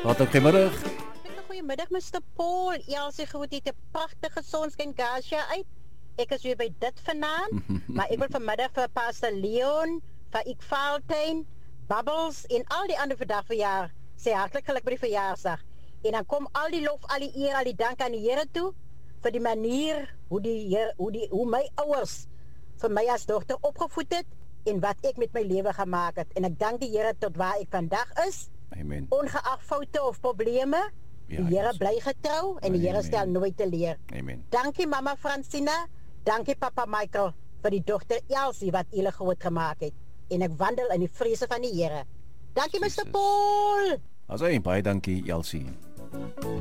Wat ook goeiemiddag. Goedemiddag Mr. Paul. Elsie goed het 'n pragtige sonskyn Gasia uit. Ek is weer by dit vanaand, maar ek wil vanmiddag vir Pastor Leon, vir ek Valtyn, Bubbles en al die ander vandag verjaar sê hartlik geluk by die verjaarsdag. En dan kom al die lof, al die eer, al die dank aan die Here toe vir die manier hoe my ouers vir my as dogter opgevoed het en wat ek met my lewe gemaak het. En ek dank die Here tot waar ek vandag is. Amen. Ongeag foute of probleme, die Here bly getrou en die Here stel nooit teleur. Amen. Dankie mama Francina, dankie papa Michael vir die dogter Elsie wat julle groot gemaak het. En ek wandel in die vrese van die Here. Dankie Jesus. Mr. Paul. Baie dankie Elsie.